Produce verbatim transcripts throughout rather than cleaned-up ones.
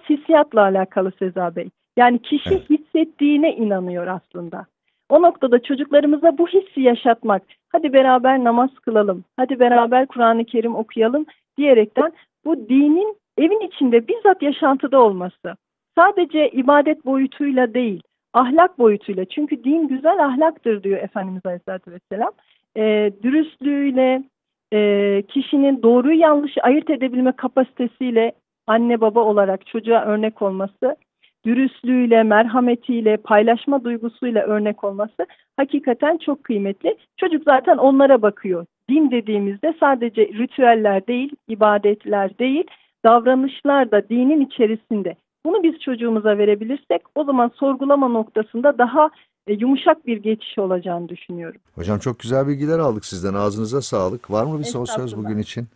hissiyatla alakalı Seza Bey. Yani kişi Evet. hissettiğine inanıyor aslında. O noktada çocuklarımıza bu hissi yaşatmak, hadi beraber namaz kılalım, hadi beraber Kur'an-ı Kerim okuyalım diyerekten bu dinin evin içinde bizzat yaşantıda olması. Sadece ibadet boyutuyla değil, ahlak boyutuyla. Çünkü din güzel ahlaktır diyor Efendimiz Aleyhisselatü Vesselam. Ee, dürüstlüğüyle, e, kişinin doğruyu yanlışı ayırt edebilme kapasitesiyle anne baba olarak çocuğa örnek olması, dürüstlüğüyle, merhametiyle, paylaşma duygusuyla örnek olması hakikaten çok kıymetli. Çocuk zaten onlara bakıyor. Din dediğimizde sadece ritüeller değil, ibadetler değil, davranışlar da dinin içerisinde. Bunu biz çocuğumuza verebilirsek o zaman sorgulama noktasında daha e, yumuşak bir geçiş olacağını düşünüyorum. Hocam çok güzel bilgiler aldık sizden. Ağzınıza sağlık. Var mı bir son söz Estağfurullah. bugün için?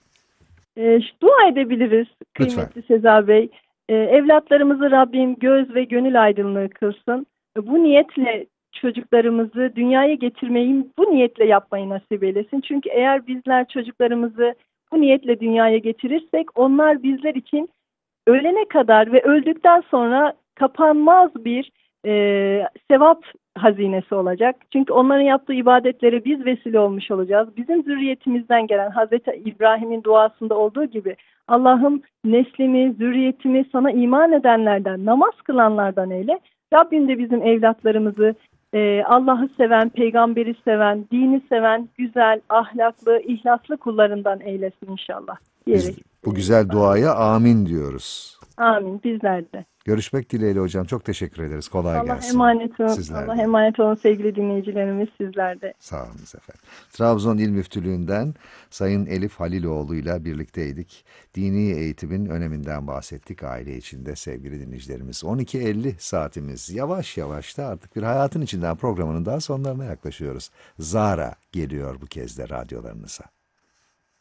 E, dua edebiliriz Lütfen. kıymetli Seza Bey. E, evlatlarımızı Rabbim göz ve gönül aydınlığı kılsın. E, bu niyetle çocuklarımızı dünyaya getirmeyi bu niyetle yapmayı nasip eylesin. Çünkü eğer bizler çocuklarımızı bu niyetle dünyaya getirirsek onlar bizler için ölene kadar ve öldükten sonra kapanmaz bir e, sevap hazinesi olacak. Çünkü onların yaptığı ibadetlere biz vesile olmuş olacağız. Bizim zürriyetimizden gelen Hazreti İbrahim'in duasında olduğu gibi Allah'ım neslimi, zürriyetimi sana iman edenlerden, namaz kılanlardan eyle. Rabbim de bizim evlatlarımızı e, Allah'ı seven, peygamberi seven, dini seven, güzel, ahlaklı, ihlaslı kullarından eylesin inşallah diyerek. Biz bu güzel duaya amin diyoruz. Amin. Bizler de. Görüşmek dileğiyle hocam. Çok teşekkür ederiz. Kolay Allah gelsin. emanet olun. Sizler Allah de. emanet olun sevgili dinleyicilerimiz, sizler de. Sağ olun efendim. Trabzon İl Müftülüğü'nden Sayın Elif Haliloğlu ile birlikteydik. Dini eğitimin öneminden bahsettik aile içinde sevgili dinleyicilerimiz. on iki elli saatimiz. Yavaş yavaş da artık bir hayatın içinden programının daha sonlarına yaklaşıyoruz. Zara geliyor bu kez de radyolarınıza.